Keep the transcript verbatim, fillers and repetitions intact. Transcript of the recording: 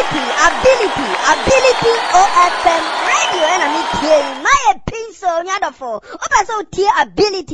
ability, ability, ability O F M radio and I mean my pencil nyadofo. Opa so ability